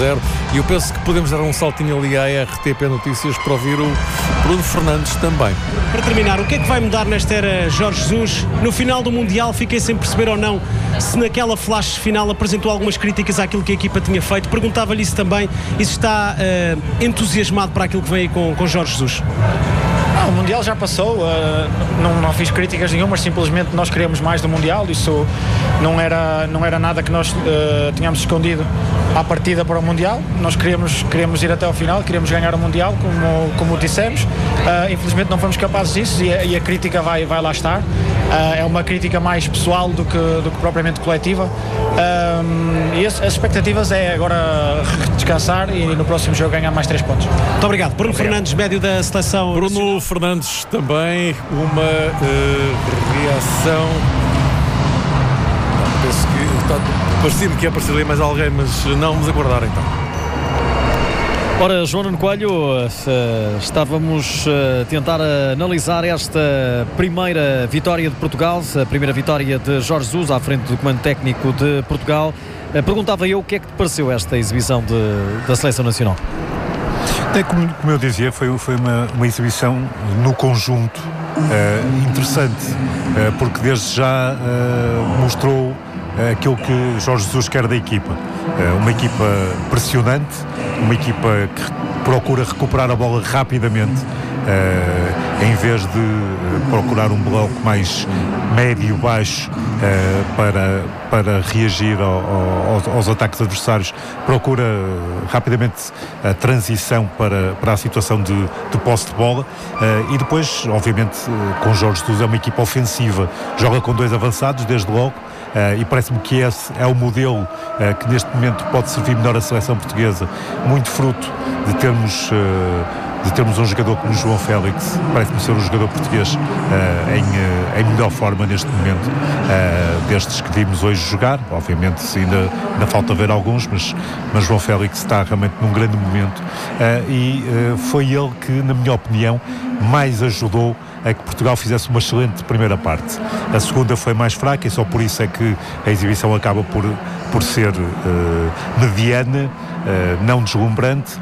0. E eu penso que podemos dar um saltinho ali à RTP Notícias para ouvir o Bruno Fernandes também. Para terminar, o que é que vai mudar nesta era Jorge Jesus? No final do Mundial fiquei sem perceber ou não se naquela flash final apresentou algumas críticas àquilo que a equipa tinha feito. Perguntava-lhe isso também, e se está entusiasmado para aquilo que vem aí com Jorge Jesus. O Mundial já passou, não fiz críticas nenhumas, simplesmente nós queríamos mais do Mundial, isso não era nada que nós tínhamos escondido à partida para o Mundial. Nós queríamos ir até ao final, queríamos ganhar o Mundial, como dissemos. Infelizmente não fomos capazes disso, e a crítica vai lá estar. É uma crítica mais pessoal do que propriamente coletiva. E as expectativas é agora descansar e no próximo jogo ganhar mais 3 pontos. Muito obrigado. Bruno Fernandes, médio da seleção. Bruno Fernandes também, uma reação. Penso que parecia-me que ia aparecer ali mais alguém, mas não, vamos aguardar então. Ora, João Nuno Coelho, estávamos a tentar analisar esta primeira vitória de Portugal, a primeira vitória de Jorge Jesus à frente do comando técnico de Portugal. Perguntava eu o que é que te pareceu esta exibição da Seleção Nacional? Como eu dizia, foi uma exibição no conjunto interessante, porque desde já mostrou aquilo que Jorge Jesus quer da equipa. Uma equipa pressionante, uma equipa que procura recuperar a bola rapidamente, em vez de procurar um bloco mais médio-baixo para reagir aos ataques adversários. Procura rapidamente a transição para a situação de posse de bola, e depois, obviamente, com Jorge Jesus é uma equipa ofensiva, joga com 2 avançados desde logo. E parece-me que esse é o modelo que neste momento pode servir melhor a seleção portuguesa, muito fruto de termos um jogador como João Félix. Parece-me ser um jogador português em melhor forma neste momento, destes que vimos hoje jogar. Obviamente ainda falta ver alguns, mas João Félix está realmente num grande momento, e foi ele que, na minha opinião, mais ajudou a que Portugal fizesse uma excelente primeira parte. A segunda foi mais fraca, e só por isso é que a exibição acaba por ser mediana, não deslumbrante,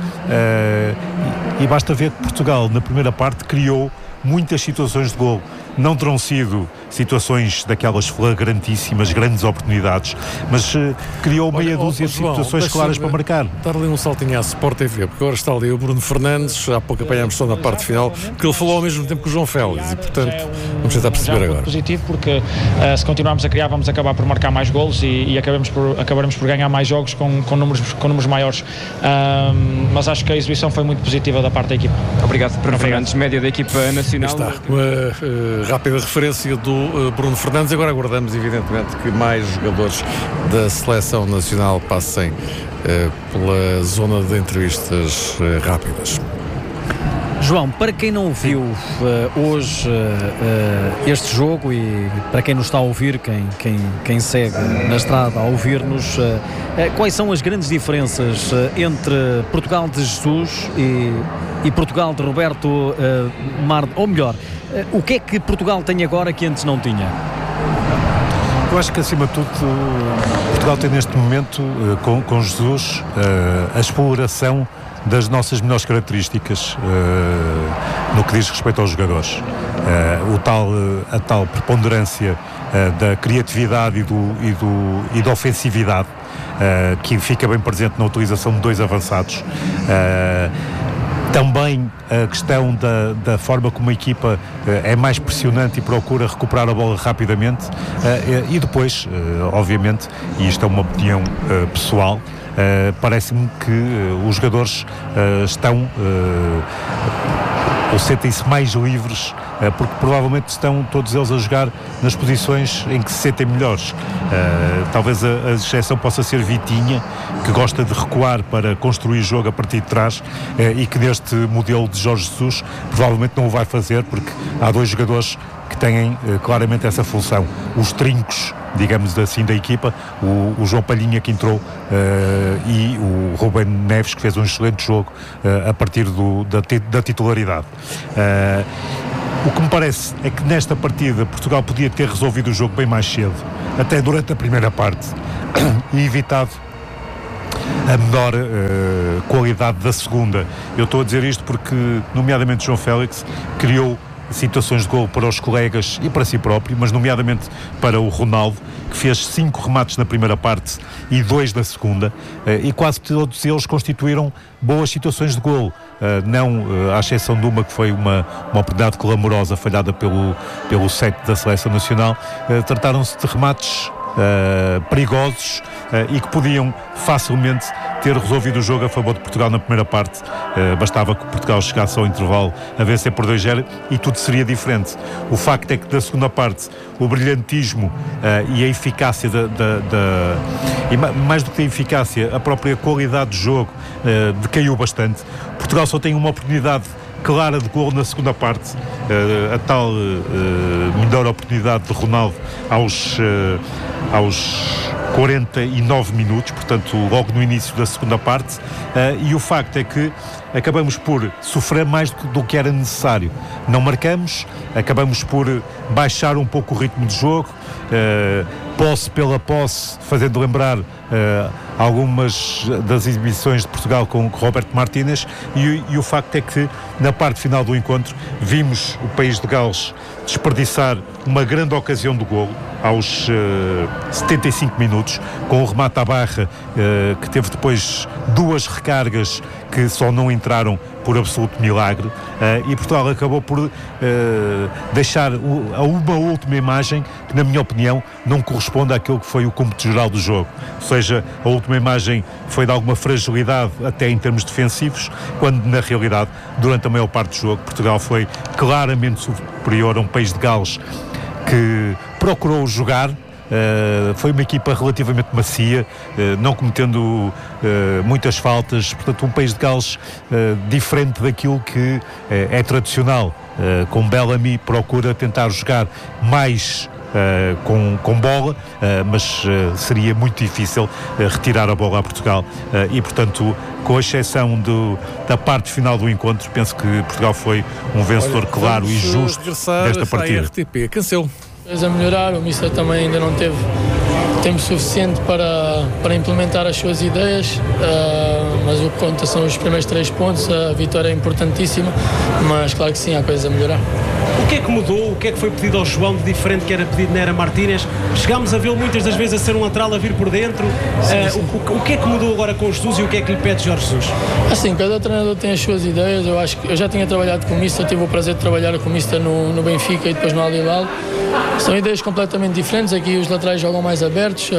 e basta ver que Portugal na primeira parte criou muitas situações de golo. Não terão sido situações daquelas flagrantíssimas, grandes oportunidades, mas criou meia dúzia de situações claras para marcar. Dar ali um saltinho à Sport TV, porque agora está ali o Bruno Fernandes, há pouco apanhámos só na parte final, que ele falou ao mesmo tempo que o João Félix, e portanto vamos tentar perceber agora. Positivo, porque se continuarmos a criar vamos acabar por marcar mais golos e acabaremos por ganhar mais jogos com números maiores, mas acho que a exibição foi muito positiva da parte da equipa. Obrigado, Bruno Fernandes, média da equipa nacional. Está uma rápida referência do Bruno Fernandes. Agora aguardamos, evidentemente, que mais jogadores da Seleção Nacional passem pela zona de entrevistas rápidas. João, para quem não viu hoje este jogo, e para quem nos está a ouvir, quem segue na estrada a ouvir-nos, quais são as grandes diferenças entre Portugal de Jesus e Portugal de Roberto Marques, ou melhor, o que é que Portugal tem agora que antes não tinha? Eu acho que, acima de tudo, Portugal tem neste momento, com Jesus, a exploração das nossas melhores características no que diz respeito aos jogadores. A tal preponderância da criatividade e da ofensividade, que fica bem presente na utilização de 2 avançados. Também a questão da forma como a equipa é mais pressionante e procura recuperar a bola rapidamente, e depois, obviamente, e isto é uma opinião pessoal, parece-me que os jogadores estão ou sentem-se mais livres, porque provavelmente estão todos eles a jogar nas posições em que se sentem melhores. Talvez a exceção possa ser Vitinha, que gosta de recuar para construir jogo a partir de trás, e que neste modelo de Jorge Jesus provavelmente não o vai fazer, porque há 2 jogadores que têm claramente essa função. Os trincos, digamos assim, da equipa, o João Palhinha, que entrou, e o Rubén Neves, que fez um excelente jogo a partir da titularidade. O que me parece é que nesta partida Portugal podia ter resolvido o jogo bem mais cedo, até durante a primeira parte, e evitado a menor qualidade da segunda. Eu estou a dizer isto porque, nomeadamente, João Félix criou situações de golo para os colegas e para si próprio, mas nomeadamente para o Ronaldo, que fez 5 remates na primeira parte e 2 na segunda, e quase todos eles constituíram boas situações de golo, não à exceção de uma que foi uma oportunidade clamorosa falhada pelo 7 da Seleção Nacional. Trataram-se de remates perigosos e que podiam facilmente ter resolvido o jogo a favor de Portugal na primeira parte. Bastava que Portugal chegasse ao intervalo a vencer por 2-0 e tudo seria diferente. O facto é que da segunda parte o brilhantismo e a eficácia e mais do que a eficácia, a própria qualidade do jogo decaiu bastante. Portugal só tem uma oportunidade clara de golo na segunda parte, a tal melhor oportunidade de Ronaldo aos 49 minutos, portanto logo no início da segunda parte, e o facto é que acabamos por sofrer mais do que era necessário. Não marcamos, acabamos por baixar um pouco o ritmo de jogo, posse pela posse, fazendo lembrar algumas das exibições de Portugal com Roberto Martínez, e o facto é que na parte final do encontro vimos o país de Gales desperdiçar uma grande ocasião de golo aos 75 minutos, com o remate à barra, que teve depois 2 recargas que só não entraram por absoluto milagre, e Portugal acabou por deixar uma última imagem que, na minha opinião, não corresponde àquilo que foi o cômputo geral do jogo. Ou seja, a última imagem foi de alguma fragilidade até em termos defensivos, quando na realidade, durante a maior parte do jogo, Portugal foi claramente superior a um país de Gales que procurou jogar. Foi uma equipa relativamente macia, não cometendo muitas faltas, portanto um país de Gales diferente daquilo que é tradicional. Com Bellamy procura tentar jogar mais com bola, mas seria muito difícil retirar a bola a Portugal, e portanto, com a exceção da parte final do encontro, penso que Portugal foi um vencedor claro e justo desta partida. RTP, Cancelo. A melhorar, o Mister também ainda não teve tempo suficiente para implementar as suas ideias, mas o que conta são os primeiros 3 pontos. A vitória é importantíssima, mas claro que sim, há coisas a melhorar. O que é que mudou? O que é que foi pedido ao João de diferente que era pedido na era Martínez? Chegámos a vê-lo muitas das vezes a ser um lateral a vir por dentro. Sim. O que é que mudou agora com o Jesus e o que é que lhe pede Jorge Jesus? Assim, cada treinador tem as suas ideias. Eu acho que eu já tinha trabalhado com o Mister, tive o prazer de trabalhar com o Mister no Benfica e depois no Al Hilal. São ideias completamente diferentes. Aqui os laterais jogam mais abertos,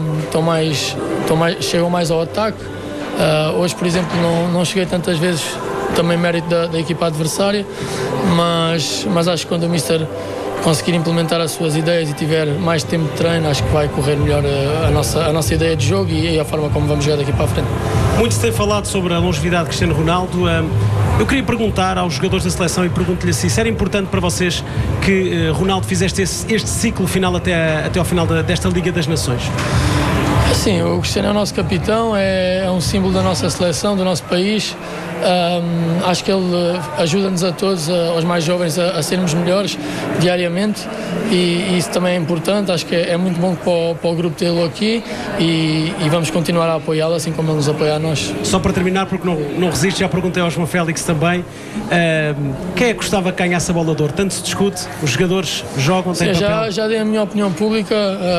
chegam mais ao ataque. Hoje, por exemplo, não cheguei tantas vezes, também mérito da equipa adversária, mas acho que quando o Mister conseguir implementar as suas ideias e tiver mais tempo de treino, acho que vai correr melhor a nossa ideia de jogo e a forma como vamos jogar daqui para a frente. Muito se tem falado sobre a longevidade de Cristiano Ronaldo. Eu queria perguntar aos jogadores da seleção e pergunto-lhe assim, se era importante para vocês que Ronaldo fizesse este ciclo final até ao final desta Liga das Nações? Sim, o Cristiano é o nosso capitão, é um símbolo da nossa seleção, do nosso país. Acho que ele ajuda-nos a todos, aos mais jovens, a sermos melhores diariamente, e isso também é importante. Acho que é muito bom para o grupo tê-lo aqui, e vamos continuar a apoiá-lo assim como ele nos apoia a nós. Só para terminar, porque não resisto, já perguntei ao João Félix também, quem é que gostava que ganhasse a bola de ouro? Tanto se discute, os jogadores jogam, têm papel? Já dei a minha opinião pública.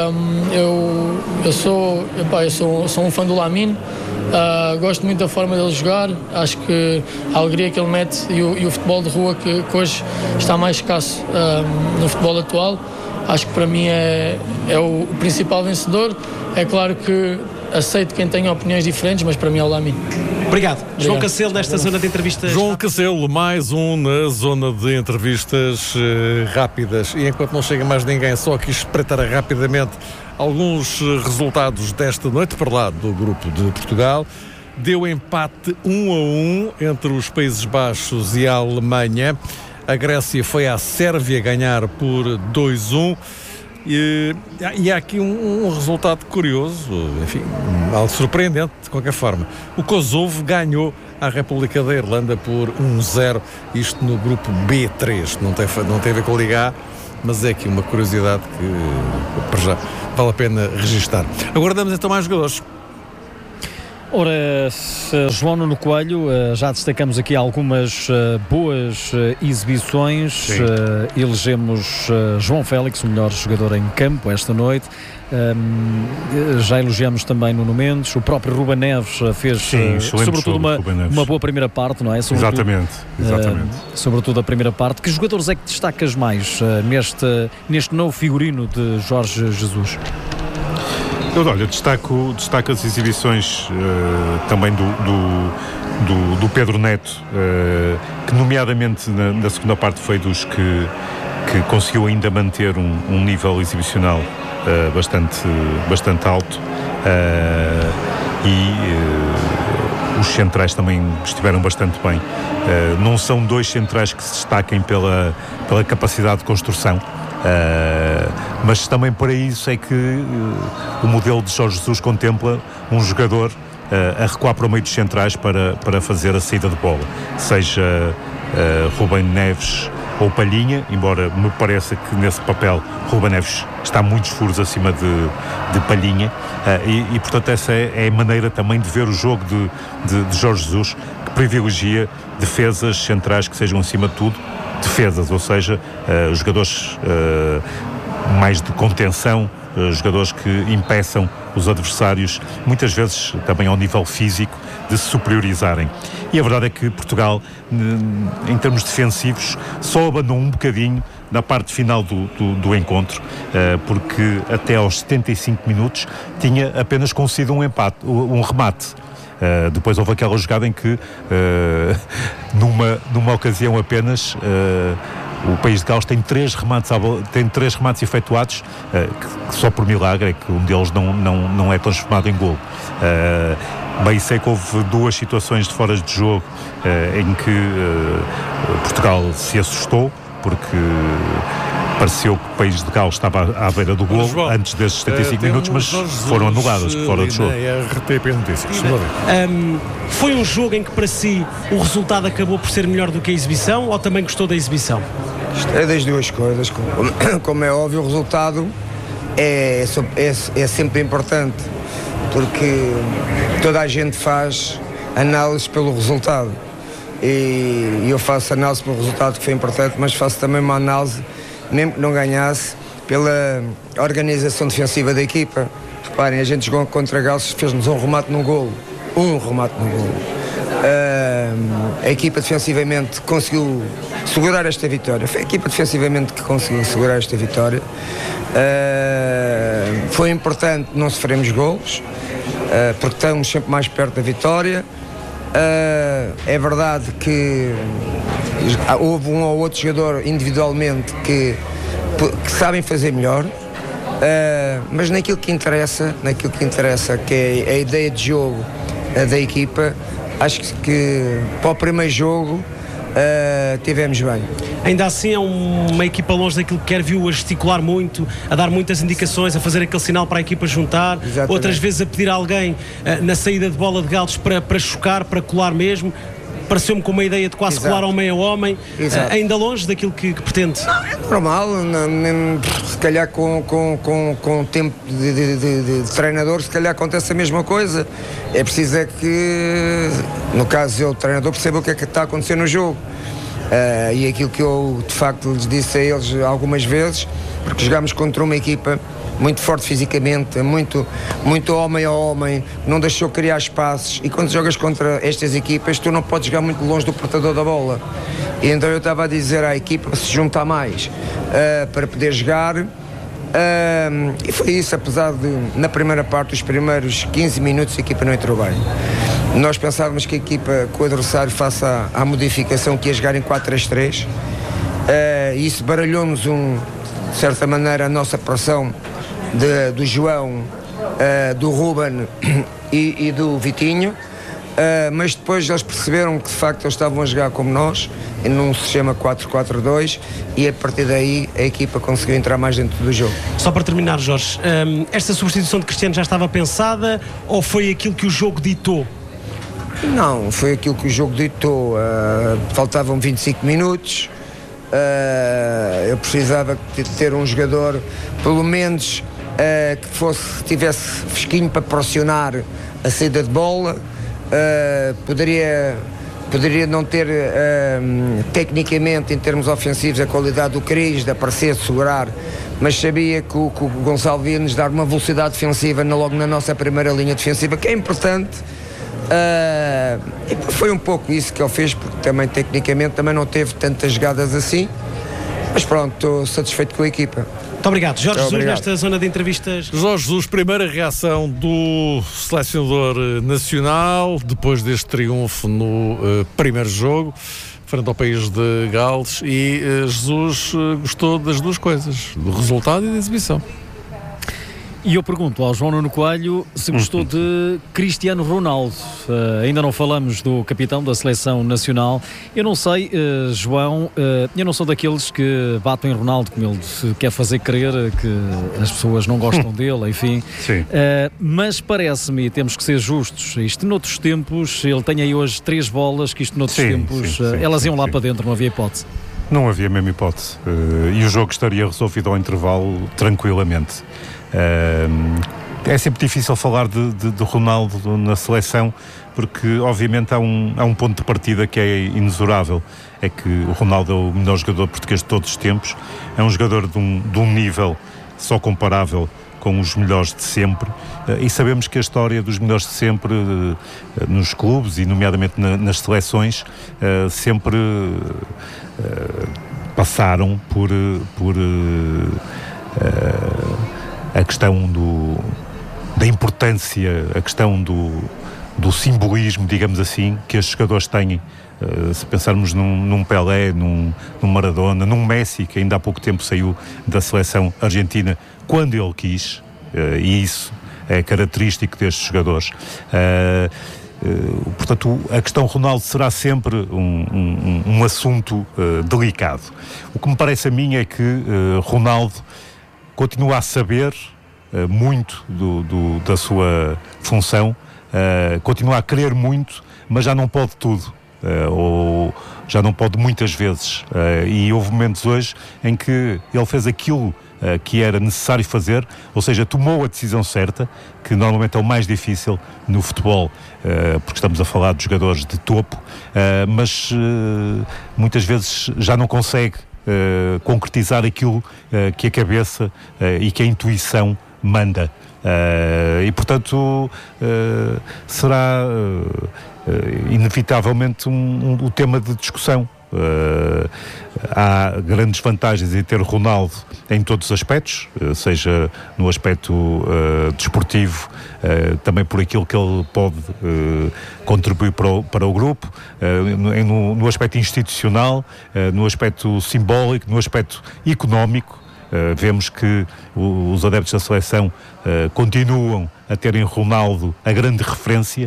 Eu sou um fã do Lamine. Gosto muito da forma dele jogar. Acho que a alegria que ele mete e o futebol de rua que hoje está mais escasso no futebol atual, acho que para mim é o principal vencedor. É claro que aceito quem tenha opiniões diferentes, mas para mim é o Lamine. Obrigado. João Cancelo, nesta zona de entrevistas. João Cancelo, mais um na zona de entrevistas rápidas. E enquanto não chega mais ninguém, só aqui espreitar rapidamente alguns resultados desta noite para lá do grupo de Portugal. Deu empate 1-1 entre os Países Baixos e a Alemanha. A Grécia foi à Sérvia ganhar por 2-1. E há aqui um resultado curioso, enfim, algo surpreendente de qualquer forma. O Kosovo ganhou a República da Irlanda por 1-0, isto no grupo B3, não tem a ver com a Liga A, mas é aqui uma curiosidade que para já vale a pena registar. Aguardamos então mais jogadores. Ora, João Nuno Coelho, já destacamos aqui algumas boas exibições. Elegemos João Félix, o melhor jogador em campo esta noite. Já elogiamos também Nuno Mendes. O próprio Ruben Neves fez, sobretudo, uma boa primeira parte, não é? Exatamente. Sobretudo a primeira parte. Que jogadores é que destacas mais neste novo figurino de Jorge Jesus? Olha, destaco as exibições também do Pedro Neto, que nomeadamente na segunda parte foi dos que conseguiu ainda manter um nível exibicional bastante alto, e os centrais também estiveram bastante bem. Não são dois centrais que se destaquem pela capacidade de construção, mas também para isso é que o modelo de Jorge Jesus contempla um jogador a recuar para o meio dos centrais para fazer a saída de bola, seja Ruben Neves ou Palhinha, embora me pareça que nesse papel Ruben Neves está muitos furos acima de Palhinha, e portanto essa é a maneira também de ver o jogo de Jorge Jesus, que privilegia defesas centrais que sejam acima de tudo defesas, ou seja, jogadores mais de contenção, jogadores que impeçam os adversários, muitas vezes também ao nível físico, de se superiorizarem. E a verdade é que Portugal, em termos defensivos, só abandonou um bocadinho na parte final do encontro, porque até aos 75 minutos tinha apenas conseguido um remate. Depois houve aquela jogada em que, numa ocasião apenas, o País de Gales tem três remates efetuados, que só por milagre é que um deles não é transformado em golo. Bem, sei que houve duas situações de fora de jogo em que Portugal se assustou, porque pareceu que o País de Gales estava à beira do golo antes desses 75 minutos, mas foram anuladas de fora de jogo. RTP Notícias. Foi um jogo em que para si o resultado acabou por ser melhor do que a exibição, ou também gostou da exibição? É das duas coisas. Como é óbvio, o resultado é sempre importante, porque toda a gente faz análise pelo resultado, e eu faço análise pelo resultado, que foi importante, mas faço também uma análise, mesmo que não ganhasse, pela organização defensiva da equipa. Reparem, a gente jogou contra Gales, fez-nos um remate no golo. A equipa defensivamente conseguiu segurar esta vitória. Foi a equipa defensivamente que conseguiu segurar esta vitória. Foi importante não sofrermos golos, porque estamos sempre mais perto da vitória. É verdade que houve um ou outro jogador individualmente que sabem fazer melhor, mas naquilo que interessa, que é a ideia de jogo da equipa, acho que para o primeiro jogo tivemos bem. Ainda assim é uma equipa longe daquilo que quer, viu a gesticular muito, a dar muitas indicações, a fazer aquele sinal para a equipa juntar. Exatamente. Outras vezes a pedir a alguém na saída de bola de Gales para chocar, para colar mesmo. Pareceu-me com uma ideia de quase colar ao meio homem. Ainda longe daquilo que pretende. Não, é normal, se calhar com o tempo de treinador, se calhar acontece a mesma coisa. É preciso é que, no caso eu, o treinador, perceba o que é que está a acontecer no jogo. E aquilo que eu de facto lhes disse a eles algumas vezes, porque jogámos contra uma equipa muito forte fisicamente, muito homem a homem, não deixou criar espaços, e quando jogas contra estas equipas tu não podes jogar muito longe do portador da bola, e então eu estava a dizer à equipa se juntar mais para poder jogar, e foi isso, apesar de na primeira parte, os primeiros 15 minutos a equipa não entrou bem. Nós pensávamos que a equipa, que o adversário faça a modificação, que ia jogar em 4-3-3, e isso baralhou-nos de certa maneira a nossa pressão do João, do Ruben e do Vitinho, mas depois eles perceberam que de facto eles estavam a jogar como nós, num sistema 4-4-2, e a partir daí a equipa conseguiu entrar mais dentro do jogo. Só para terminar, Jorge, esta substituição de Cristiano já estava pensada, ou foi aquilo que o jogo ditou? Não, foi aquilo que o jogo ditou. Faltavam 25 minutos, eu precisava de ter um jogador pelo menos que tivesse fresquinho para pressionar a saída de bola, poderia não ter tecnicamente, em termos ofensivos, a qualidade do Cris, de aparecer, de segurar, mas sabia que o Gonçalo ia nos dar uma velocidade defensiva logo na nossa primeira linha defensiva, que é importante. E foi um pouco isso que ele fez, porque também tecnicamente também não teve tantas jogadas assim, mas pronto, estou satisfeito com a equipa. Muito obrigado. Jorge Jesus, nesta zona de entrevistas. Jorge Jesus, primeira reação do selecionador nacional depois deste triunfo no primeiro jogo frente ao país de Gales, e Jesus gostou das duas coisas, do resultado e da exibição. E eu pergunto ao João Nuno Coelho se gostou de Cristiano Ronaldo. Ainda não falamos do capitão da seleção nacional. Eu não sei, João, eu não sou daqueles que batem Ronaldo, como ele quer fazer crer que as pessoas não gostam dele, enfim. Mas parece-me, e temos que ser justos, isto noutros tempos, ele tem aí hoje 3 bolas, que isto noutros tempos, elas iam lá para dentro, não havia hipótese. Não havia mesmo hipótese. E o jogo estaria resolvido ao intervalo tranquilamente. É sempre difícil falar de Ronaldo na seleção, porque obviamente há um ponto de partida que é inexorável. É que o Ronaldo é o melhor jogador português de todos os tempos, é um jogador de um nível só comparável com os melhores de sempre, e sabemos que a história dos melhores de sempre nos clubes e nomeadamente nas seleções sempre passaram por a questão da importância, a questão do simbolismo, digamos assim, que estes jogadores têm. Se pensarmos num Pelé, num Maradona, num Messi, que ainda há pouco tempo saiu da seleção argentina quando ele quis, e isso é característico destes jogadores. Portanto, a questão Ronaldo será sempre um assunto delicado. O que me parece a mim é que Ronaldo continua a saber muito da sua função, continua a querer muito, mas já não pode tudo, ou já não pode muitas vezes, e houve momentos hoje em que ele fez aquilo que era necessário fazer, ou seja, tomou a decisão certa, que normalmente é o mais difícil no futebol, porque estamos a falar de jogadores de topo, mas muitas vezes já não consegue concretizar aquilo que a cabeça e que a intuição manda, e portanto será inevitavelmente o tema de discussão. Há grandes vantagens em ter Ronaldo em todos os aspectos, seja no aspecto desportivo, também por aquilo que ele pode contribuir para o grupo, no aspecto institucional, no aspecto simbólico, no aspecto económico. Vemos que os adeptos da seleção continuam a terem Ronaldo a grande referência,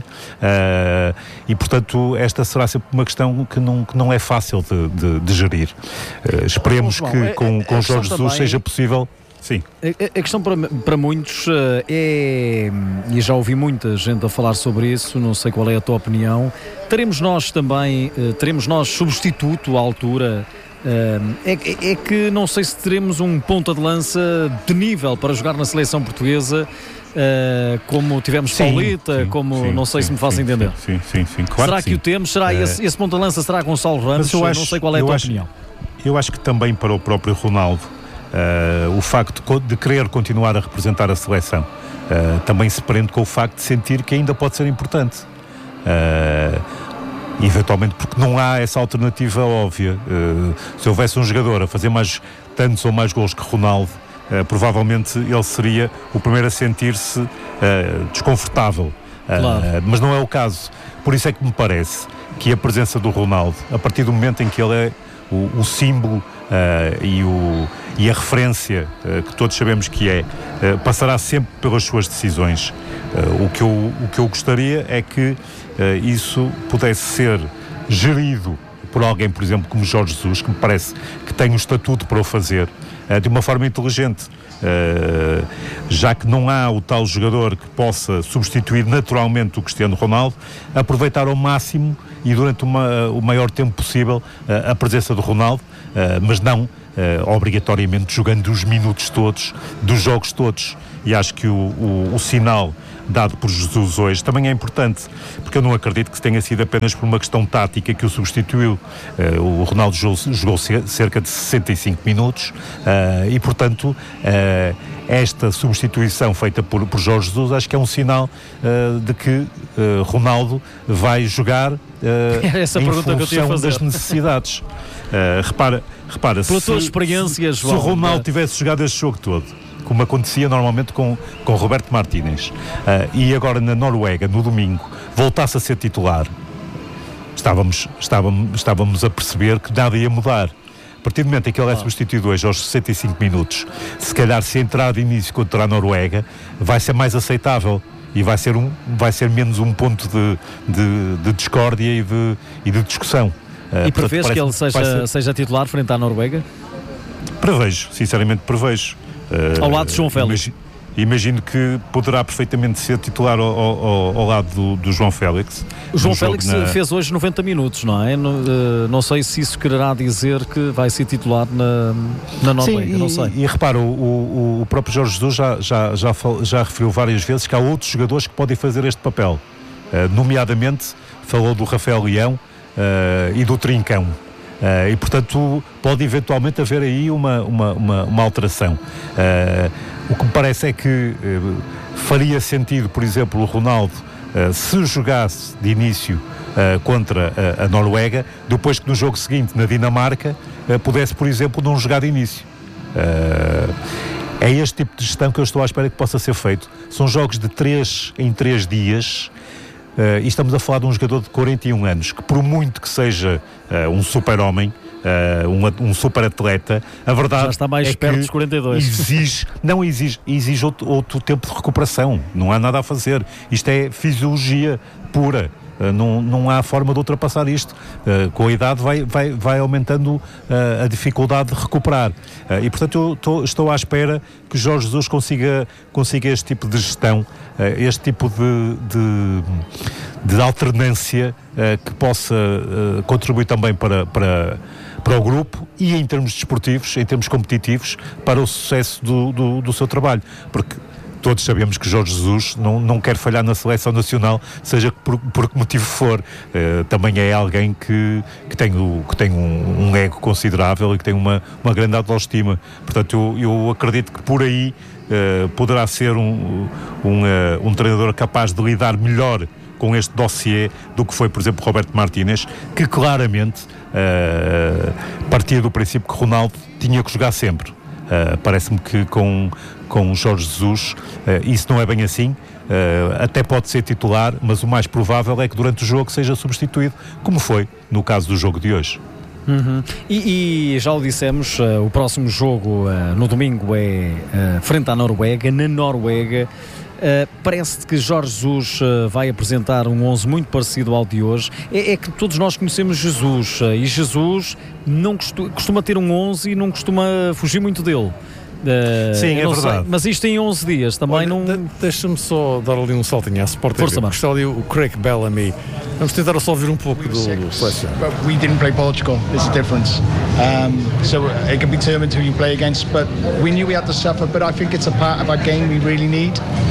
e portanto esta será sempre uma questão que não é fácil de gerir. Esperemos que com Jorge Jesus seja possível. Sim. A questão para muitos é, e já ouvi muita gente a falar sobre isso, não sei qual é a tua opinião, teremos nós substituto à altura? É que não sei se teremos um ponta de lança de nível para jogar na seleção portuguesa, como tivemos Paulita, não sei se me fazem entender. Sim, claro. Será que o temos? Será esse ponta de lança será Gonçalo Ramos? Não sei qual é a tua opinião. Eu acho que também para o próprio Ronaldo, o facto de querer continuar a representar a seleção também se prende com o facto de sentir que ainda pode ser importante. Eventualmente porque não há essa alternativa óbvia. Se houvesse um jogador a fazer tantos ou mais gols que Ronaldo, provavelmente ele seria o primeiro a sentir-se desconfortável. Claro. Mas não é o caso. Por isso é que me parece que a presença do Ronaldo, a partir do momento em que ele é o símbolo e a referência que todos sabemos que é, passará sempre pelas suas decisões. O que eu gostaria é que isso pudesse ser gerido por alguém, por exemplo, como Jorge Jesus, que me parece que tem o estatuto para o fazer, de uma forma inteligente, já que não há o tal jogador que possa substituir naturalmente o Cristiano Ronaldo, aproveitar ao máximo e durante o maior tempo possível a presença do Ronaldo, mas não obrigatoriamente jogando os minutos todos dos jogos todos, e acho que o sinal dado por Jesus hoje também é importante, porque eu não acredito que tenha sido apenas por uma questão tática que o substituiu. O Ronaldo jogou cerca de 65 minutos e, portanto, esta substituição feita por Jorge Jesus acho que é um sinal de que Ronaldo vai jogar essa em pergunta que eu tinha a função fazer. das necessidades. Repara, pela tua experiência, se João, o Ronaldo tivesse jogado este jogo todo, como acontecia normalmente com Roberto Martínez, e agora na Noruega, no domingo, voltasse a ser titular, estávamos a perceber que nada ia mudar. A partir do momento em que ele é substituído hoje aos 65 minutos, se calhar se entrar de início contra a Noruega, vai ser mais aceitável e vai ser menos um ponto de discórdia e de discussão. E prevês que ele seja titular frente à Noruega? Prevejo, sinceramente prevejo. Ao lado de João Félix. Imagino que poderá perfeitamente ser titular ao lado do João Félix. O João Félix fez hoje 90 minutos, não é? Não sei se isso quererá dizer que vai ser titular na Noruega. Sim, não sei. E repara, o próprio Jorge Jesus já referiu várias vezes que há outros jogadores que podem fazer este papel. Nomeadamente, falou do Rafael Leão e do Trincão. E portanto pode eventualmente haver aí uma alteração. O que me parece é que faria sentido, por exemplo, o Ronaldo, se jogasse de início contra a Noruega, depois que no jogo seguinte, na Dinamarca, pudesse, por exemplo, não jogar de início. É este tipo de gestão que eu estou à espera que possa ser feito. São jogos de 3 em 3 dias. E estamos a falar de um jogador de 41 anos, que por muito que seja um super-homem, um super-atleta, a verdade já está mais perto dos 42. exige outro tempo de recuperação. Não há nada a fazer. Isto é fisiologia pura. Não há forma de ultrapassar isto. Com a idade vai aumentando a dificuldade de recuperar. E portanto eu estou à espera que Jorge Jesus consiga este tipo de gestão, este tipo de alternância que possa contribuir também para o grupo e em termos desportivos, em termos competitivos, para o sucesso do seu trabalho. Porque todos sabemos que Jorge Jesus não quer falhar na seleção nacional, seja por que motivo for. Também é alguém que tem um ego considerável e que tem uma grande autoestima. Portanto, eu acredito que por aí poderá ser um treinador capaz de lidar melhor com este dossiê do que foi, por exemplo, Roberto Martínez, que claramente partia do princípio que Ronaldo tinha que jogar sempre. Parece-me que com o Jorge Jesus isso não é bem assim. Até pode ser titular, mas o mais provável é que durante o jogo seja substituído, como foi no caso do jogo de hoje. Uhum. E já o dissemos, o próximo jogo no domingo é frente à Noruega. Na Noruega parece que Jorge Jesus vai apresentar um 11 muito parecido ao de hoje. É que todos nós conhecemos Jesus, e Jesus não costuma ter um 11 e não costuma fugir muito dele. Sim, é verdade. Sei, mas isto em 11 dias também. Olha, não... Deixa-me só dar ali um saltinho à Sport TV. Está ali o Craig Bellamy. Vamos tentar só ouvir um pouco do seleção. But we didn't play Portugal. There's a difference. So it can be determined who you play against. But we knew we had to suffer. But I think it's a part of our game we really need.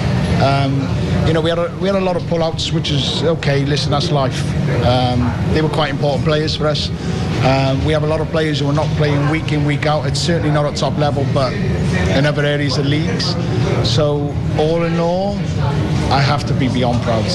We had a lot of pull-outs, which is okay. Listen, that's life. They were quite important players for us. We have a lot of players who are not playing week in, week out. It's certainly not at top level, but in other areas of leagues. So all in all, I have to be beyond proud.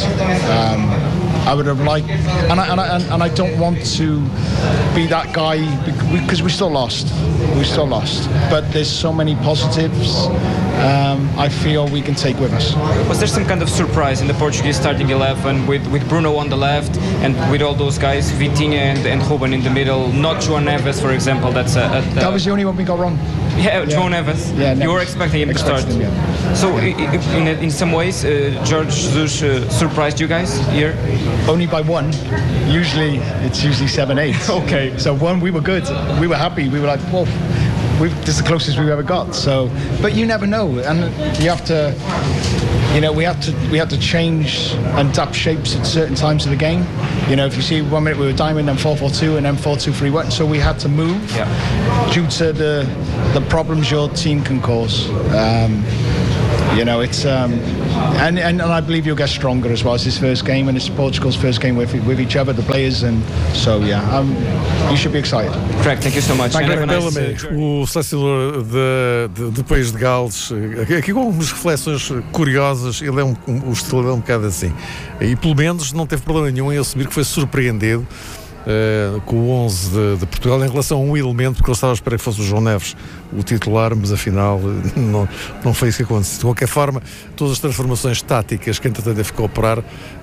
I would have liked, and I don't want to be that guy because we still lost. We still lost, but there's so many positives. I feel we can take with us. Was there some kind of surprise in the Portuguese starting 11 with Bruno on the left and with all those guys, Vitinha and Ruben in the middle, not João Neves, for example? That was the only one we got wrong. Yeah, João Neves. Yeah, you were expecting him to start. Him, yeah. So in some ways, Jorge Jesus surprised you guys here? Only by one. Usually it's 7-8. Okay. So one, we were good. We were happy. We were like, whoa. This is the closest we've ever got. So, but you never know, and you have to you know, we had to change and adapt shapes at certain times of the game. You know, if you see 1 minute we were diamond, then 4-4-2, and then 4-2-3-1. So we had to move due to the problems your team can cause. You know, it's and I believe you'll get stronger as well. It's his first game, and it's Portugal's first game with each other, the players, and so you should be excited. Craig, thank you so much. Craig Bellamy, o selecionador do país de Gales, aqui com umas reflexões curiosas. Ele o estilo dele é um bocado assim, e pelo menos não teve problema nenhum em assumir que foi surpreendido com o 11 de Portugal em relação a um elemento, porque ele estava a esperar que fosse o João Neves o titular, mas afinal não foi isso que aconteceu. De qualquer forma, todas as transformações táticas que entretanto teve que operar,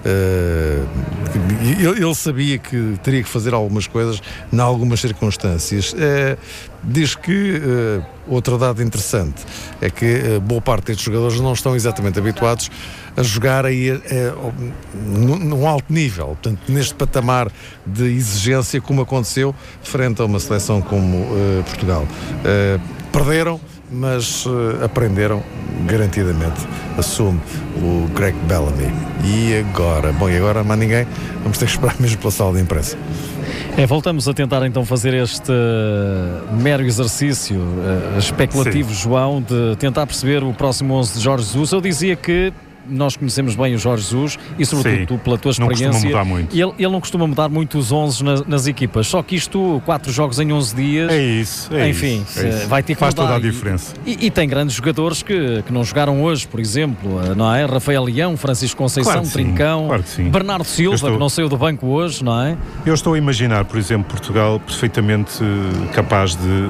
ele sabia que teria que fazer algumas coisas em algumas circunstâncias. Diz que outra dada interessante é que boa parte destes jogadores não estão exatamente habituados a jogar aí num alto nível, portanto, neste patamar de exigência, como aconteceu frente a uma seleção como Portugal. Perderam, mas aprenderam garantidamente, assume o Craig Bellamy. E agora mais ninguém, vamos ter que esperar mesmo pela sala de imprensa. Voltamos a tentar então fazer este mero exercício especulativo, sim, João, de tentar perceber o próximo 11 de Jorge Jesus. Eu dizia que nós conhecemos bem o Jorge Jesus e sobretudo tu, pela tua experiência, não costuma mudar muito. Ele não costuma mudar muito os 11 nas equipas, só que isto, 4 jogos em 11 dias, enfim, vai ter que faz mudar. Toda a diferença. E tem grandes jogadores que não jogaram hoje, por exemplo, não é? Rafael Leão, Francisco Conceição, claro Trincão, claro que Bernardo Silva, que não saiu do banco hoje, não é? Eu estou a imaginar, por exemplo, Portugal perfeitamente capaz de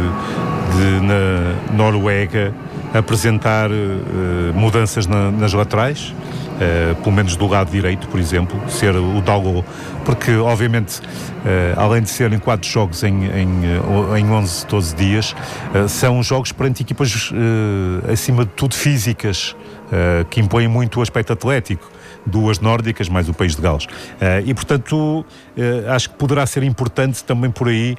na Noruega apresentar mudanças nas laterais, pelo menos do lado direito, por exemplo, ser o Dalot, porque obviamente além de serem 4 jogos em 11, 12 dias, são jogos perante equipas acima de tudo físicas, que impõem muito o aspecto atlético, 2 nórdicas mais o país de Gales, e portanto acho que poderá ser importante também por aí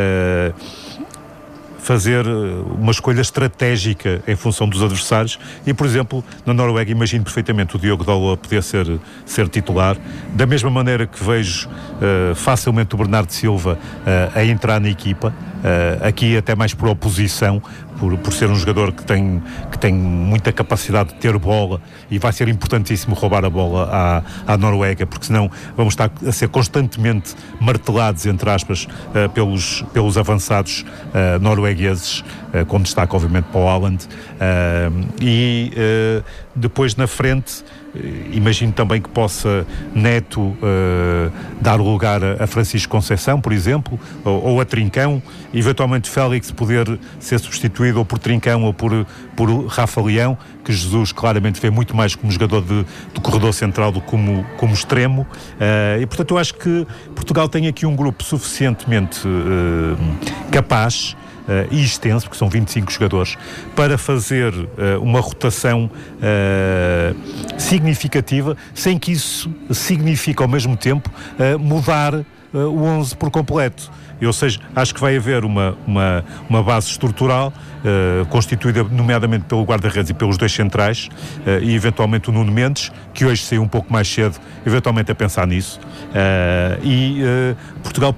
fazer uma escolha estratégica em função dos adversários. E, por exemplo, na Noruega imagino perfeitamente o Diogo Dalot poder ser titular, da mesma maneira que vejo facilmente o Bernardo Silva a entrar na equipa, aqui até mais por oposição, por ser um jogador que tem muita capacidade de ter bola, e vai ser importantíssimo roubar a bola à Noruega, porque senão vamos estar a ser constantemente martelados, entre aspas, pelos avançados noruegueses, com destaque obviamente para o Haaland, e depois na frente imagino também que possa Neto dar lugar a Francisco Conceição, por exemplo, ou a Trincão, eventualmente Félix poder ser substituído ou por Trincão ou por Rafa Leão, que Jesus claramente vê muito mais como jogador de corredor central do que como extremo, e portanto eu acho que Portugal tem aqui um grupo suficientemente capaz e extenso, porque são 25 jogadores, para fazer uma rotação significativa, sem que isso signifique ao mesmo tempo mudar o 11 por completo. Ou seja, acho que vai haver uma base estrutural constituída nomeadamente pelo guarda-redes e pelos 2 centrais, e eventualmente o Nuno Mendes, que hoje saiu um pouco mais cedo, eventualmente a pensar nisso, e Portugal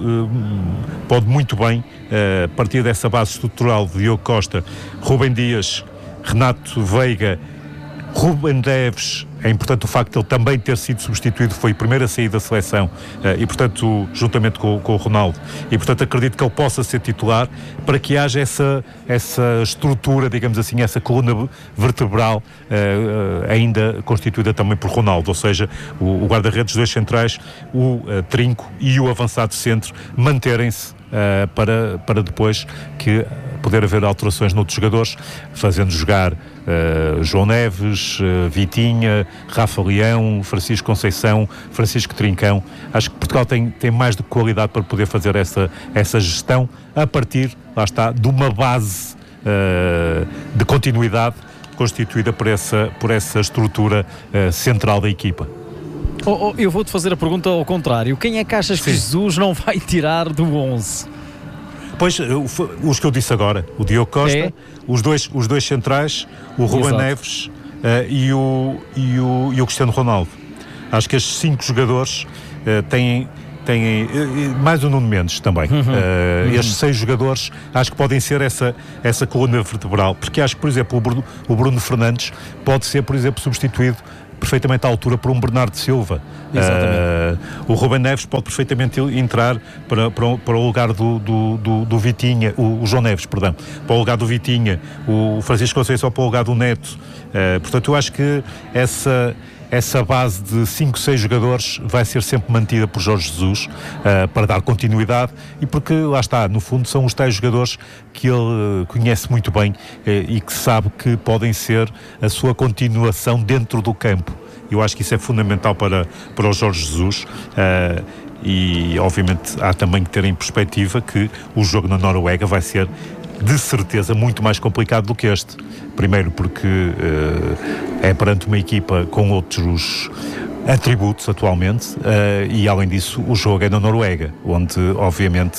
pode muito bem partir dessa base estrutural de Diogo Costa, Rubem Dias, Renato Veiga, Rúben Neves. É importante o facto de ele também ter sido substituído, foi o primeiro a sair da seleção, e portanto juntamente com o Ronaldo, e portanto acredito que ele possa ser titular, para que haja essa estrutura, digamos assim, essa coluna vertebral ainda constituída também por Ronaldo, ou seja, o guarda-redes, 2 centrais, o Trinco e o avançado centro manterem-se para depois que poder haver alterações noutros jogadores, fazendo jogar João Neves, Vitinha, Rafa Leão, Francisco Conceição, Francisco Trincão. Acho que Portugal tem mais de qualidade para poder fazer essa gestão a partir, lá está, de uma base de continuidade constituída por essa estrutura central da equipa. Eu vou-te fazer a pergunta ao contrário. Quem é que achas que Jesus não vai tirar do 11? Pois, os que eu disse agora, o Diogo Costa, os dois centrais, o Rúben Neves e o Cristiano Ronaldo. Acho que estes 5 jogadores têm mais o Nuno Mendes também. Estes 6 jogadores acho que podem ser essa coluna vertebral, porque acho que, por exemplo, o Bruno Fernandes pode ser, por exemplo, substituído perfeitamente à altura por um Bernardo Silva. O Ruben Neves pode perfeitamente entrar para o lugar do Vitinha, o João Neves, perdão, para o lugar do Vitinha, o Francisco Conceição para o lugar do Neto. Portanto, eu acho que essa base de 5, 6 jogadores vai ser sempre mantida por Jorge Jesus para dar continuidade, e porque, lá está, no fundo são os tais jogadores que ele conhece muito bem e que sabe que podem ser a sua continuação dentro do campo. Eu acho que isso é fundamental para o Jorge Jesus. E obviamente há também que ter em perspectiva que o jogo na Noruega vai ser de certeza muito mais complicado do que este. Primeiro porque é perante uma equipa com outros atributos atualmente, e além disso o jogo é na Noruega, onde obviamente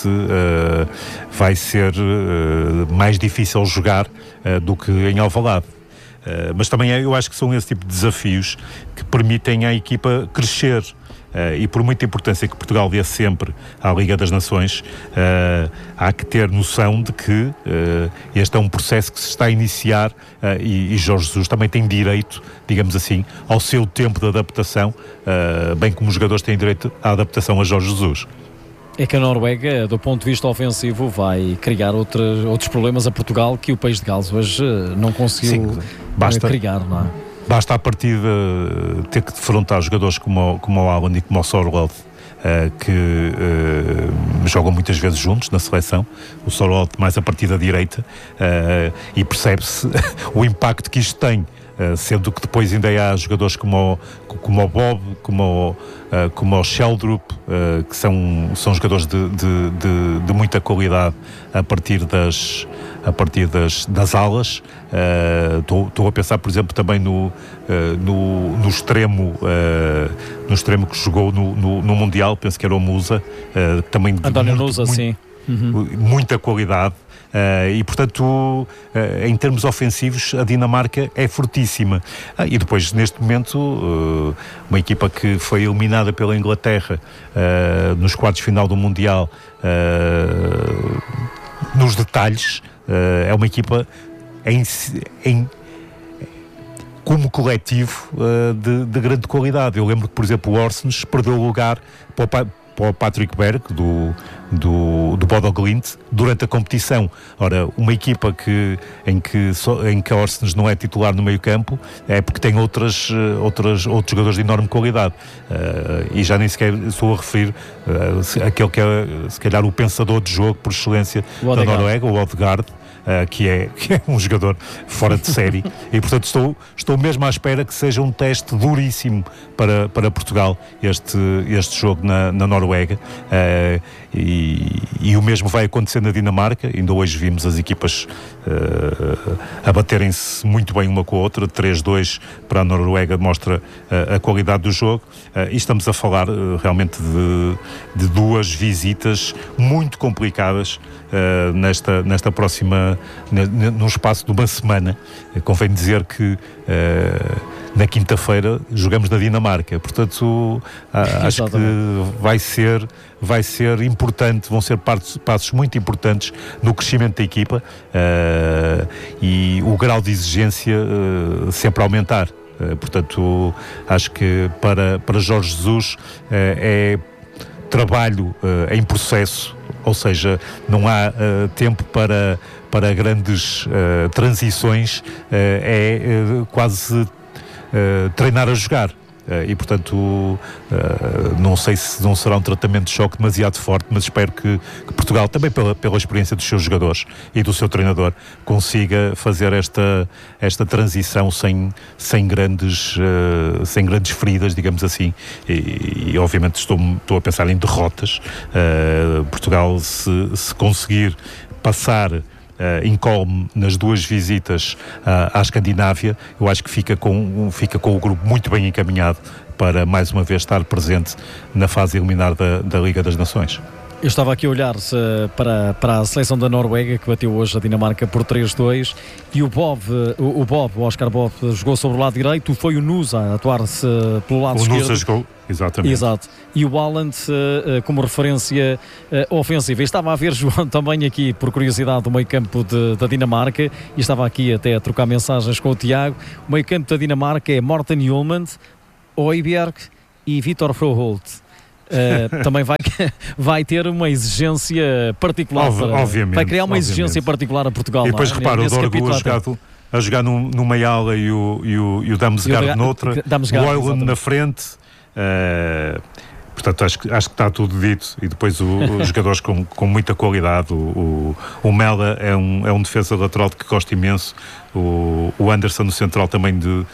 vai ser mais difícil jogar do que em Alvalade. Mas também eu acho que são esse tipo de desafios que permitem à equipa crescer. E por muita importância que Portugal dê sempre à Liga das Nações, há que ter noção de que este é um processo que se está a iniciar, e Jorge Jesus também tem direito, digamos assim, ao seu tempo de adaptação, bem como os jogadores têm direito à adaptação a Jorge Jesus. É que a Noruega, do ponto de vista ofensivo, vai criar outros problemas a Portugal que o país de Gales hoje não conseguiu criar, não é? Basta a partida ter que defrontar jogadores como o Alan e como o Sorloth, que jogam muitas vezes juntos na seleção, o Sorloth mais a partida direita, e percebe-se o impacto que isto tem, sendo que depois ainda há jogadores como o Bob, como o Sheldrup, que são jogadores de muita qualidade a partir das alas. Estou a pensar, por exemplo, também no extremo que jogou no Mundial, penso que era o Musa, também António Nusa, sim. Muita qualidade. E portanto, em termos ofensivos, a Dinamarca é fortíssima. E depois, neste momento, uma equipa que foi eliminada pela Inglaterra nos quartos de final do Mundial, nos detalhes, é uma equipa como coletivo de grande qualidade. Eu lembro que, por exemplo, o Orsnes perdeu o lugar para o Patrick Berg do Bodo Glimt durante a competição. Ora, uma equipa em que a Orsnes não é titular no meio campo é porque tem outros jogadores de enorme qualidade, e já nem sequer estou a referir aquele que é se calhar o pensador de jogo por excelência da Noruega, o Odegaard, que é um jogador fora de série. E portanto estou mesmo à espera que seja um teste duríssimo para Portugal este jogo na Noruega, e o mesmo vai acontecer na Dinamarca. Ainda hoje vimos as equipas a baterem-se muito bem uma com a outra. 3-2 para a Noruega mostra a qualidade do jogo, e estamos a falar realmente de duas visitas muito complicadas nesta próxima, num espaço de uma semana. Convém dizer que na quinta-feira jogamos na Dinamarca, portanto acho que vai ser importante, vão ser passos muito importantes no crescimento da equipa, e o grau de exigência sempre a aumentar. Portanto, acho que para Jorge Jesus é trabalho em processo, ou seja, não há tempo para grandes transições, quase treinar a jogar. E portanto não sei se não será um tratamento de choque demasiado forte, mas espero que Portugal, também pela experiência dos seus jogadores e do seu treinador, consiga fazer esta transição sem grandes feridas, digamos assim, e obviamente estou a pensar em derrotas. Portugal, se conseguir passar incólume nas duas visitas à Escandinávia, eu acho que fica com o grupo muito bem encaminhado para mais uma vez estar presente na fase eliminar da Liga das Nações. Eu estava aqui a olhar para a seleção da Noruega, que bateu hoje a Dinamarca por 3-2, e o Oscar Bob, jogou sobre o lado direito, foi o Nusa a atuar-se pelo lado esquerdo. O Nusa jogou, exatamente. Exato. E o Haaland como referência ofensiva. E estava a ver, João, também aqui, por curiosidade, do meio-campo da Dinamarca, e estava aqui até a trocar mensagens com o Tiago. O meio-campo da Dinamarca é Morten Hjulmand, Højbjerg e Vitor Froholt. Também vai ter uma exigência particular, vai criar uma exigência particular a Portugal. E depois repara, o Dorgu a jogar numa ala e o Damsgaard noutra, o Højlund na frente. Portanto, acho que está tudo dito. E depois os jogadores com muita qualidade. O Mela é um defesa lateral que gosto imenso. O Anderson no central também de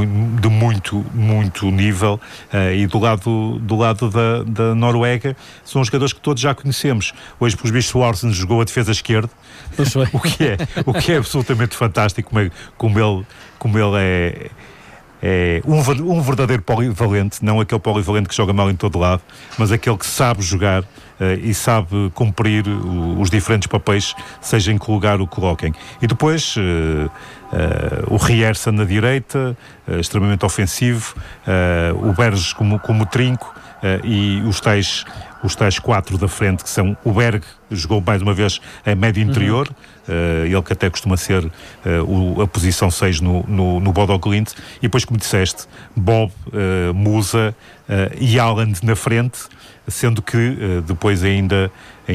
muito nível. E do lado da Noruega são jogadores que todos já conhecemos. Hoje, pelos bichos, o Arsen jogou a defesa esquerda, o que é absolutamente fantástico, como ele é um verdadeiro polivalente, não aquele polivalente que joga mal em todo lado, mas aquele que sabe jogar e sabe cumprir os diferentes papéis, seja em que lugar o coloquem. E depois o Rierson na direita, extremamente ofensivo, o Berges como trinco, e os tais 4 da frente, que são o Berg, jogou mais uma vez a médio interior, ele que até costuma ser a posição 6 no Bodo Glimt, e depois, como disseste, Bob, Musa e Haaland na frente, sendo que depois ainda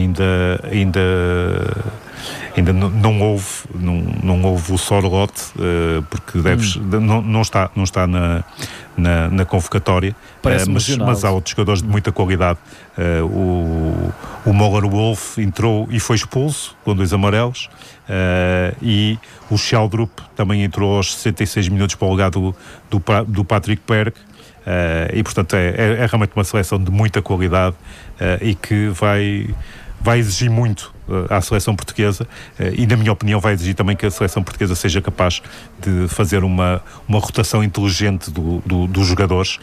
não houve o Sorloth, porque não está na convocatória, mas há outros jogadores de muita qualidade. O Möller Wolf entrou e foi expulso com 2 amarelos, e o Sheldrup também entrou aos 66 minutos para o lugar do Patrick Berg. E portanto é realmente uma seleção de muita qualidade, e que vai exigir muito à seleção portuguesa, e na minha opinião vai exigir também que a seleção portuguesa seja capaz de fazer uma rotação inteligente dos jogadores,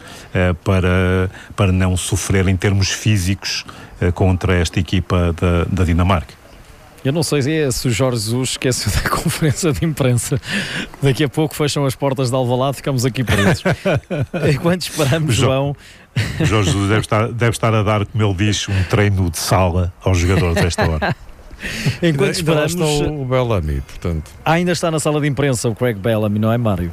para não sofrer em termos físicos contra esta equipa da Dinamarca. Eu não sei se o Jorge Jesus esqueceu da conferência de imprensa. Daqui a pouco fecham as portas de Alvalade, ficamos aqui presos. Enquanto esperamos, João... Jorge Jesus deve estar a dar, como ele diz, um treino de sala aos jogadores desta hora. Enquanto esperamos... Ainda está o Bellamy, portanto. Ainda está na sala de imprensa o Craig Bellamy, não é, Mário?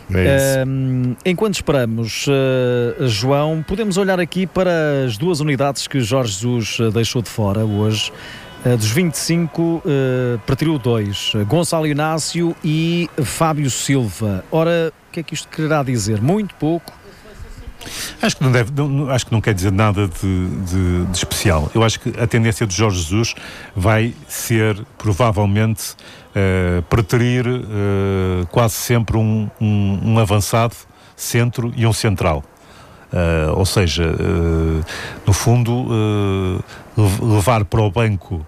Enquanto esperamos, João, podemos olhar aqui para as 2 unidades que Jorge Jesus deixou de fora hoje. Dos 25, partiu 2, Gonçalo Inácio e Fábio Silva. Ora, o que é que isto quererá dizer? Muito pouco? Acho que não quer dizer nada de especial. Eu acho que a tendência de Jorge Jesus vai ser, provavelmente, preterir quase sempre um avançado, centro e um central. Ou seja, no fundo, levar para o banco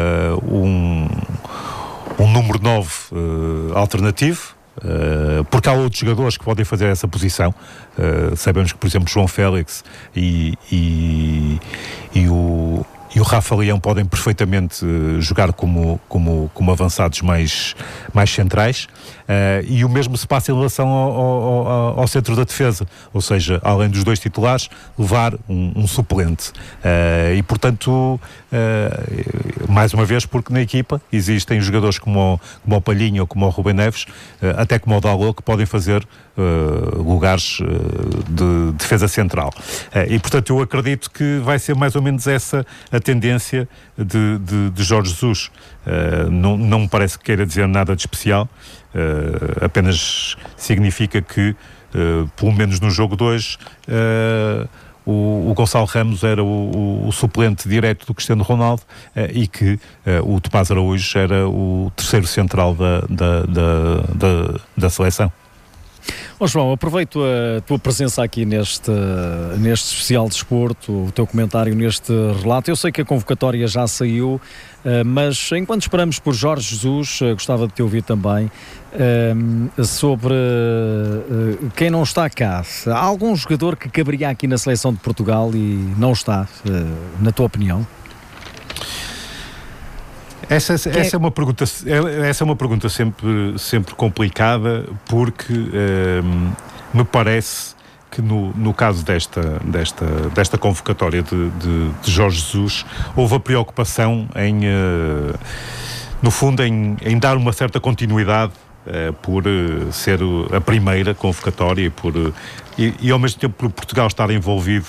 um número 9 alternativo, porque há outros jogadores que podem fazer essa posição. Sabemos que, por exemplo, João Félix e o Rafa Leão podem perfeitamente jogar como avançados mais centrais, e o mesmo se passa em relação ao centro da defesa, ou seja, além dos 2 titulares, levar um suplente, e portanto, mais uma vez, porque na equipa existem jogadores como o Palhinha ou como o Rubem Neves, até como o Dalot, que podem fazer lugares de defesa central, e portanto eu acredito que vai ser mais ou menos essa a tendência de Jorge Jesus. Não me parece que queira dizer nada de especial, apenas significa que, pelo menos no jogo 2, o Gonçalo Ramos era o suplente direto do Cristiano Ronaldo, e que o Tomás Araújo era o terceiro central da seleção. João, aproveito a tua presença aqui neste especial de desporto, o teu comentário neste relato. Eu sei que a convocatória já saiu, mas enquanto esperamos por Jorge Jesus, gostava de te ouvir também sobre quem não está cá. Há algum jogador que caberia aqui na seleção de Portugal e não está, na tua opinião? Essa é uma pergunta sempre complicada, porque me parece que no caso desta convocatória de Jorge Jesus, houve a preocupação no fundo em dar uma certa continuidade por ser a primeira convocatória e ao mesmo tempo por Portugal estar envolvido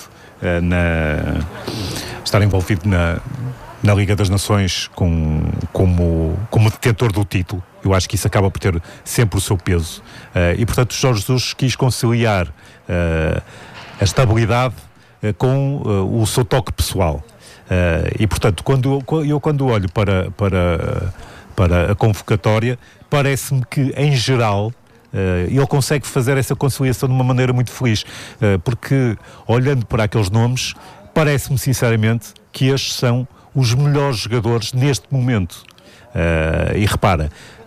na Liga das Nações como detentor do título. Eu acho que isso acaba por ter sempre o seu peso. E, portanto, Jorge Jesus quis conciliar a estabilidade com o seu toque pessoal. E, portanto, quando olho para a convocatória, parece-me que, em geral, ele consegue fazer essa conciliação de uma maneira muito feliz. Porque, olhando para aqueles nomes, parece-me, sinceramente, que estes são os melhores jogadores neste momento. E repara,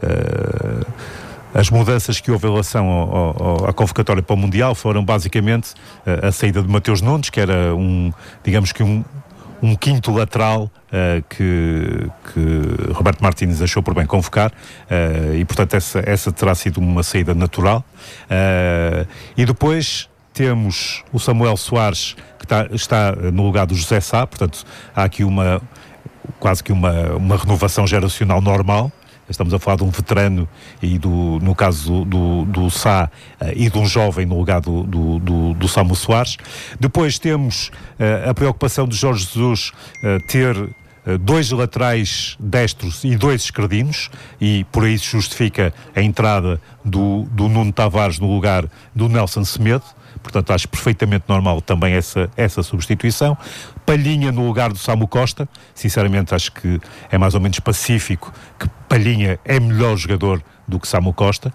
as mudanças que houve em relação à convocatória para o Mundial foram basicamente a saída de Mateus Nunes, que era digamos que um quinto lateral que Roberto Martínez achou por bem convocar, e portanto essa terá sido uma saída natural. E depois temos o Samuel Soares, que está no lugar do José Sá. Portanto, há aqui quase que uma renovação geracional normal. Estamos a falar de um veterano e no caso do Sá, e de um jovem no lugar do Samuel Soares. Depois temos a preocupação de Jorge Jesus ter 2 laterais destros e 2 esquerdinos, e por aí se justifica a entrada do Nuno Tavares no lugar do Nelson Semedo. Portanto, acho perfeitamente normal também essa substituição. Palhinha no lugar do Samu Costa. Sinceramente, acho que é mais ou menos pacífico que Palhinha é melhor jogador do que Samu Costa.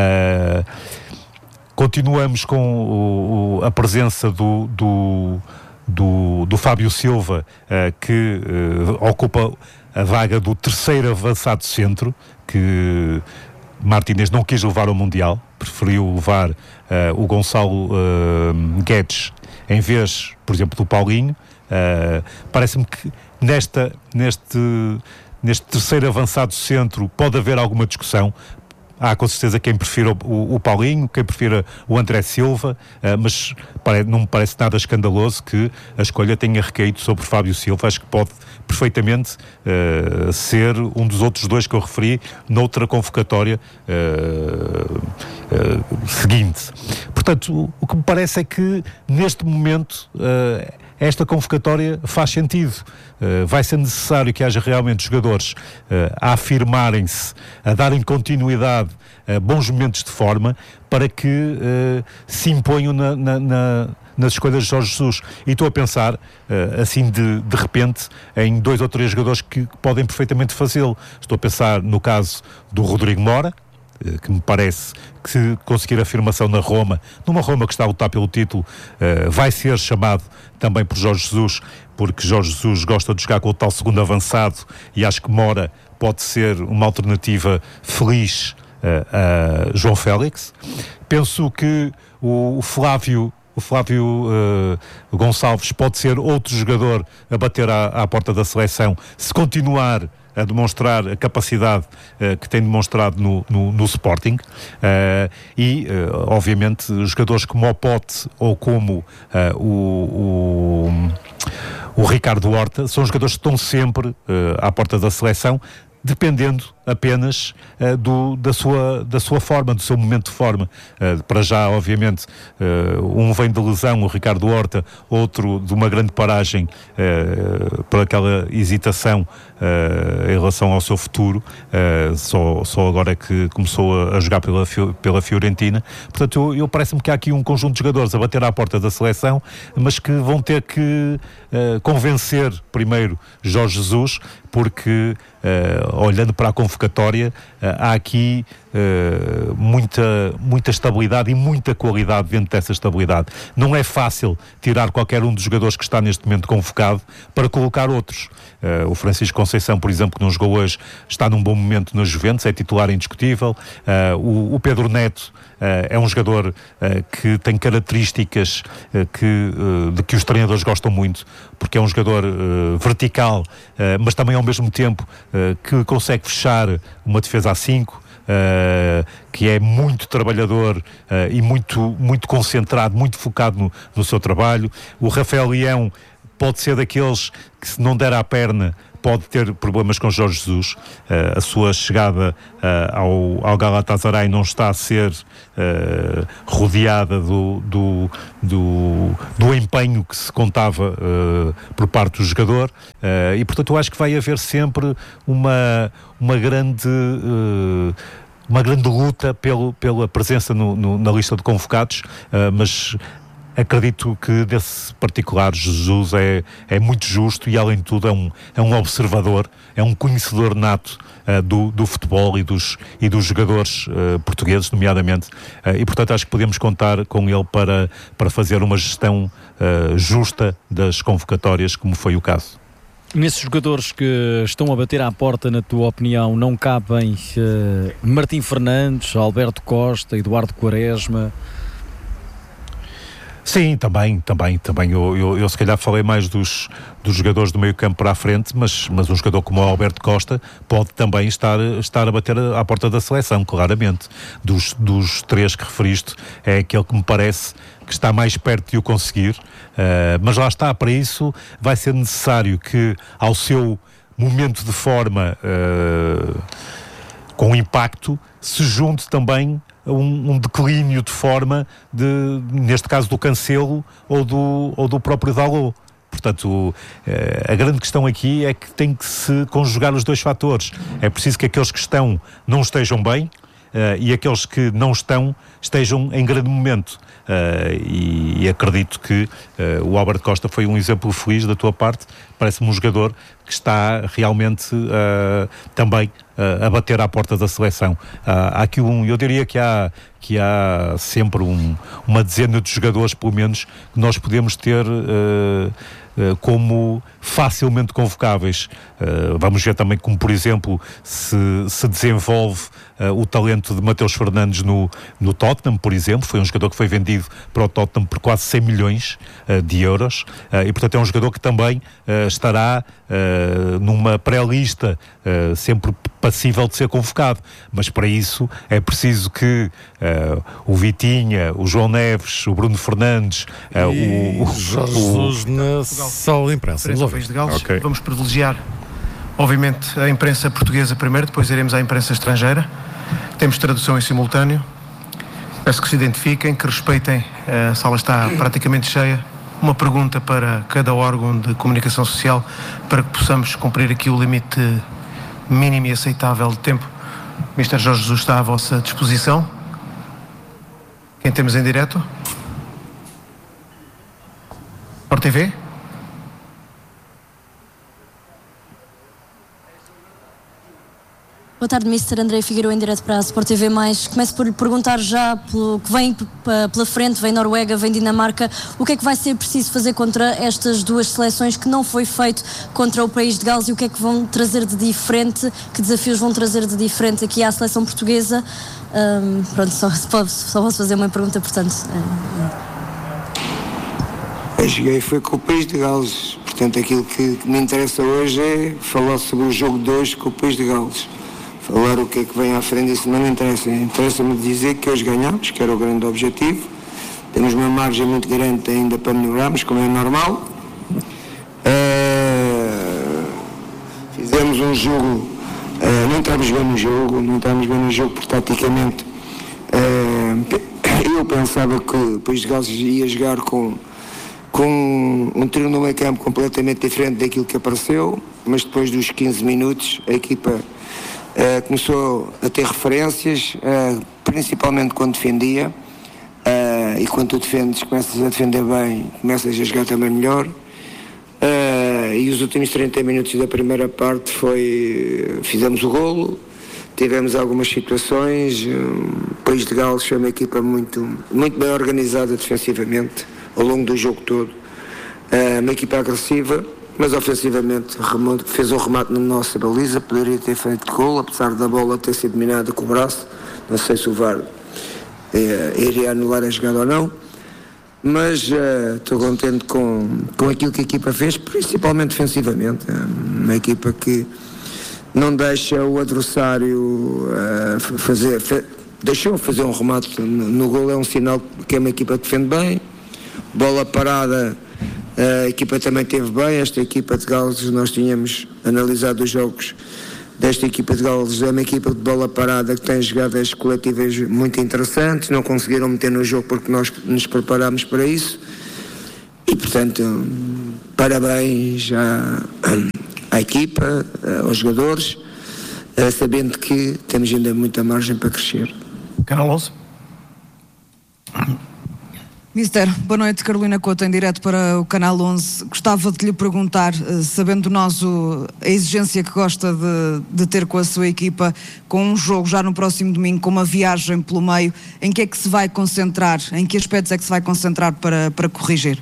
Continuamos com a presença do Fábio Silva, que ocupa a vaga do terceiro avançado centro, que Martínez não quis levar ao Mundial, preferiu levar o Gonçalo Guedes em vez, por exemplo, do Paulinho. Parece-me que neste terceiro avançado centro pode haver alguma discussão. Há com certeza quem prefira o Paulinho, quem prefira o André Silva, mas não me parece nada escandaloso que a escolha tenha recaído sobre Fábio Silva. Acho que pode perfeitamente ser um dos outros 2 que eu referi noutra convocatória seguinte. Portanto, o que me parece é que neste momento esta convocatória faz sentido. Vai ser necessário que haja realmente jogadores a afirmarem-se, a darem continuidade a bons momentos de forma, para que se imponham nas escolhas de Jorge Jesus. E estou a pensar, assim de repente, em 2 ou 3 jogadores que podem perfeitamente fazê-lo. Estou a pensar no caso do Rodrigo Mora, que me parece que, se conseguir afirmação numa Roma que está a lutar pelo título, vai ser chamado também por Jorge Jesus, porque Jorge Jesus gosta de jogar com o tal segundo avançado, e acho que Mora pode ser uma alternativa feliz a João Félix. Penso que o Flávio Gonçalves pode ser outro jogador a bater à porta da seleção, se continuar a demonstrar a capacidade que tem demonstrado no Sporting, e obviamente jogadores como o Pote ou como o Ricardo Horta são jogadores que estão sempre à porta da seleção, dependendo apenas da sua forma, do seu momento de forma. Para já, obviamente, um vem de lesão, o Ricardo Horta, outro de uma grande paragem por aquela hesitação em relação ao seu futuro, só agora é que começou a jogar pela Fiorentina. Portanto, eu parece-me que há aqui um conjunto de jogadores a bater à porta da seleção, mas que vão ter que convencer primeiro Jorge Jesus, porque olhando para a convocatória, há aqui muita estabilidade e muita qualidade dentro dessa estabilidade. Não é fácil tirar qualquer um dos jogadores que está neste momento convocado para colocar outros. O Francisco Conceição, por exemplo, que não jogou hoje, está num bom momento na Juventus, é titular indiscutível. O Pedro Neto é um jogador que tem características de que os treinadores gostam muito, porque é um jogador vertical, mas também ao mesmo tempo que consegue fechar uma defesa a 5, que é muito trabalhador e muito concentrado, muito focado no seu trabalho. O Rafael Leão pode ser daqueles que, se não der à perna, pode ter problemas com Jorge Jesus. A sua chegada ao Galatasaray não está a ser rodeada do empenho que se contava por parte do jogador, e portanto eu acho que vai haver sempre uma grande luta pela presença na lista de convocados, mas acredito que desse particular Jesus é muito justo e, além de tudo, é um observador, é um conhecedor nato do futebol e dos jogadores portugueses, nomeadamente, e portanto acho que podemos contar com ele para fazer uma gestão justa das convocatórias, como foi o caso. Nesses jogadores que estão a bater à porta, na tua opinião, não cabem Martim Fernandes, Alberto Costa, Eduardo Quaresma? Sim, também. Eu se calhar falei mais dos jogadores do meio campo para a frente, mas um jogador como o Alberto Costa pode também estar a bater à porta da seleção, claramente. Dos três que referiste, é aquele que me parece que está mais perto de o conseguir, mas lá está, para isso vai ser necessário que, ao seu momento de forma com impacto, se junte também um declínio de forma, neste caso do Cancelo ou do próprio Dalot. Portanto, a grande questão aqui é que tem que se conjugar os dois fatores. É preciso que aqueles que estão não estejam bem, e aqueles que não estejam em grande momento. E acredito que o Alberto Costa foi um exemplo feliz da tua parte. Parece-me um jogador que está realmente também a bater à porta da seleção. Há aqui eu diria que há sempre uma dezena de jogadores, pelo menos, que nós podemos ter como facilmente convocáveis. Vamos ver também como, por exemplo, se desenvolve o talento de Mateus Fernandes no Tottenham, por exemplo. Foi um jogador que foi vendido para o Tottenham por quase 100 milhões de euros, e portanto é um jogador que também estará numa pré-lista, sempre passível de ser convocado, mas para isso é preciso que o Vitinha, o João Neves, o Bruno Fernandes, o Jorge Jesus na sala de imprensa. Okay. Vamos privilegiar, obviamente, a imprensa portuguesa primeiro, depois iremos à imprensa estrangeira. Temos tradução em simultâneo. Peço que se identifiquem, que respeitem. A sala está praticamente cheia. Uma pergunta para cada órgão de comunicação social, para que possamos cumprir aqui o limite mínimo e aceitável de tempo. O Mr. Jorge Jesus está à vossa disposição. Quem temos em direto? Sport TV? Boa tarde, Mr. André Figueiredo, em direto para a Sport TV+. Começo por lhe perguntar já pelo que vem pela frente, vem Noruega, vem Dinamarca, o que é que vai ser preciso fazer contra estas duas seleções que não foi feito contra o país de Gales, e o que é que vão trazer de diferente, que desafios vão trazer de diferente aqui à seleção portuguesa? Pronto, só posso fazer uma pergunta, portanto. Eu cheguei foi com o país de Gales, portanto aquilo que me interessa hoje é falar sobre o jogo de hoje com o país de Gales. Falar o que é que vem à frente, isso não me interessa. Interessa-me dizer que hoje ganhamos, que era o grande objetivo. Temos uma margem muito grande ainda para melhorarmos, como é normal. Fizemos um jogo, não estávamos bem no jogo, porque taticamente eu pensava que o País de Gales ia jogar com um trio no meio campo completamente diferente daquilo que apareceu, mas depois dos 15 minutos a equipa começou a ter referências, principalmente quando defendia, e quando tu defendes, começas a defender bem, começas a jogar também melhor, e os últimos 30 minutos da primeira parte fizemos o golo, tivemos algumas situações. O País de Gales foi uma equipa muito bem organizada defensivamente ao longo do jogo todo, uma equipa agressiva, mas ofensivamente fez um remate na nossa baliza, poderia ter feito gol, apesar da bola ter sido dominada com o braço. Não sei se o VAR iria anular a jogada ou não, mas estou contente com aquilo que a equipa fez, principalmente defensivamente. Uma equipa que não deixa o adversário deixou fazer um remate no gol, é um sinal que é uma equipa que defende bem. Bola parada, a equipa também teve bem. Esta equipa de Gales, nós tínhamos analisado os jogos desta equipa de Gales, é uma equipa de bola parada que tem jogadas coletivas muito interessantes. Não conseguiram meter no jogo porque nós nos preparámos para isso, e portanto parabéns à equipa, aos jogadores, sabendo que temos ainda muita margem para crescer. Carlos. Mister, boa noite, Carolina Couto, em direto para o Canal 11. Gostava de lhe perguntar, sabendo nós a exigência que gosta de ter com a sua equipa, com um jogo já no próximo domingo, com uma viagem pelo meio, em que é que se vai concentrar, em que aspectos é que se vai concentrar para corrigir?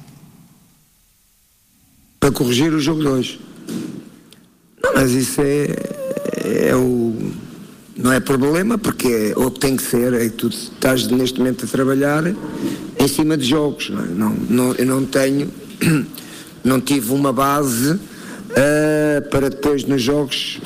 Para corrigir o jogo de hoje. Não, mas isso não é problema, porque é o que tem que ser, é que tu estás neste momento a trabalhar em cima de jogos. Eu não tive uma base para depois nos jogos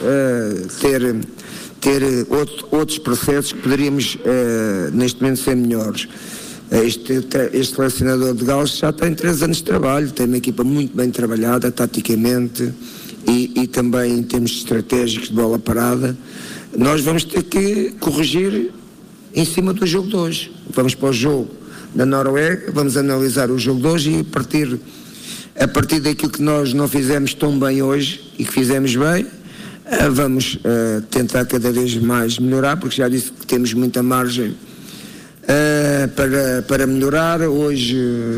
ter outros processos que poderíamos neste momento ser melhores. Este selecionador de Gales já tem 3 anos de trabalho, tem uma equipa muito bem trabalhada taticamente e também em termos estratégicos de bola parada. Nós vamos ter que corrigir em cima do jogo de hoje. Vamos para o jogo da Noruega, vamos analisar o jogo de hoje e a partir daquilo que nós não fizemos tão bem hoje e que fizemos bem, vamos tentar cada vez mais melhorar, porque já disse que temos muita margem para melhorar. Hoje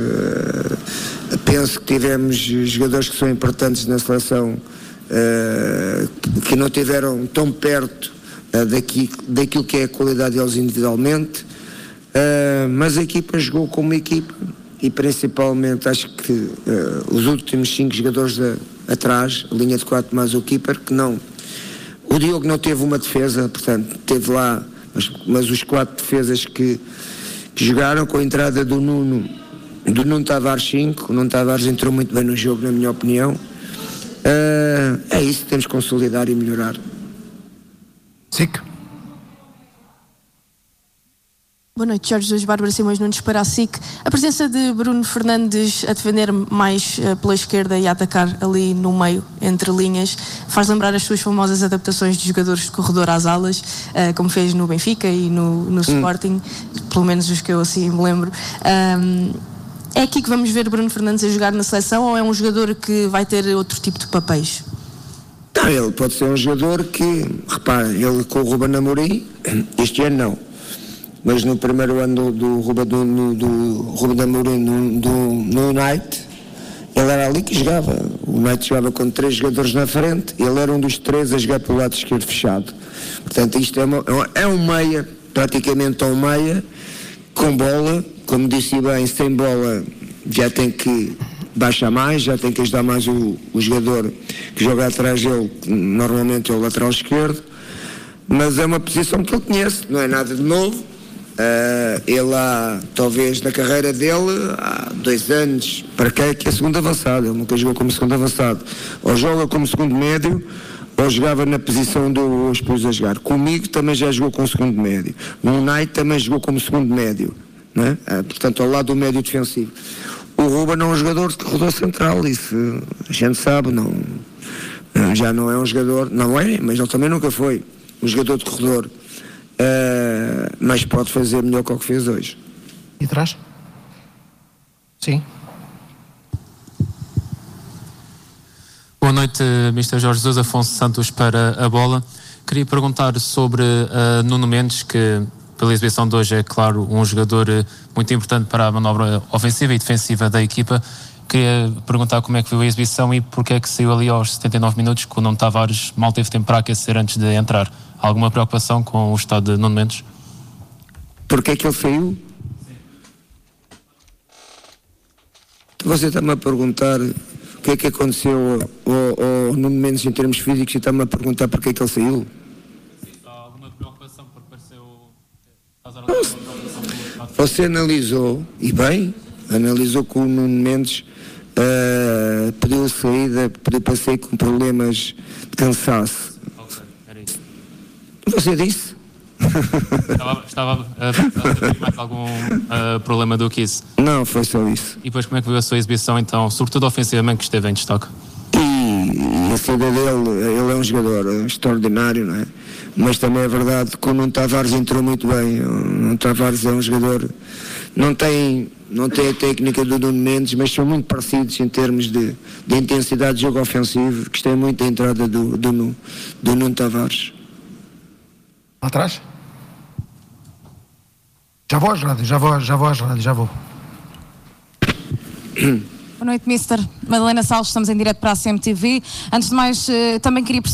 penso que tivemos jogadores que são importantes na seleção, que não estiveram tão perto daquilo que é a qualidade deles individualmente, mas a equipa jogou como equipa, e principalmente acho que os últimos 5 jogadores atrás, a linha de 4 mais o keeper, que não, o Diogo não teve uma defesa, portanto teve lá, mas os 4 defesas que jogaram, com a entrada do Nuno Tavares 5, o Nuno Tavares entrou muito bem no jogo, na minha opinião. É isso que temos que consolidar e melhorar. SIC. Boa noite, Jorge Jesus, Bárbara Simões Nunes para a SIC. A presença de Bruno Fernandes a defender mais pela esquerda e a atacar ali no meio, entre linhas, faz lembrar as suas famosas adaptações de jogadores de corredor às alas, como fez no Benfica e no Sporting, pelo menos os que eu assim me lembro. É aqui que vamos ver Bruno Fernandes a jogar na seleção, ou é um jogador que vai ter outro tipo de papéis? Não, ele pode ser um jogador que, repara, ele com o Ruben Amorim, este ano não, mas no primeiro ano do Ruben Amorim no United, ele era ali que jogava. O United jogava com 3 jogadores na frente, ele era um dos 3 a jogar pelo lado esquerdo fechado. Portanto, isto é um meia, praticamente um meia, com bola, como disse bem, sem bola já tem que baixar mais, já tem que ajudar mais o jogador que joga atrás dele, normalmente é o lateral esquerdo, mas é uma posição que ele conhece, não é nada de novo. Ele talvez na carreira dele, há 2 anos para cá, que é segundo avançado. Ele nunca jogou como segundo avançado, ou joga como segundo médio, ou jogava na posição onde eu hoje pus a jogar. Comigo também já jogou como segundo médio, no United também jogou como segundo médio, não é? Portanto ao lado do médio defensivo. O Ruben é um jogador de corredor central, isso a gente sabe, já não é um jogador, não é, mas ele também nunca foi um jogador de corredor, mas pode fazer melhor que o que fez hoje. E atrás? Sim. Boa noite, Mr. Jorge Jesus. Afonso Santos para a bola. Queria perguntar sobre Nuno Mendes, que pela exibição de hoje é, claro, um jogador muito importante para a manobra ofensiva e defensiva da equipa. Queria perguntar como é que viu a exibição e porque é que saiu ali aos 79 minutos, que o Nuno Tavares mal teve tempo para aquecer antes de entrar. Há alguma preocupação com o estado de Nuno Mendes? Porquê é que ele saiu? Você está-me a perguntar o que é que aconteceu ao Nuno Mendes em termos físicos e está-me a perguntar porquê é que ele saiu? Há alguma preocupação porque pareceu... Você analisou, e bem, analisou que o Nuno Mendes pediu saída, pediu para sair com problemas de cansaço. Ok, era isso. Você disse? Estava a ter mais algum problema do que isso? Não, foi só isso. E depois como é que viu a sua exibição então, sobretudo ofensivamente, que esteve em destaque? E a saída dele, ele é um jogador extraordinário, não é? Mas também é verdade que o Nuno Tavares entrou muito bem. O Nuno Tavares é um jogador, não tem a técnica do Nuno Mendes, mas são muito parecidos em termos de intensidade de jogo ofensivo. Gostei muito da entrada do Nuno Tavares. Lá atrás? Já vou às rádios, já vou. Boa noite, Mister. Madalena Salles, estamos em direto para a CMTV. Antes de mais, também queria perceber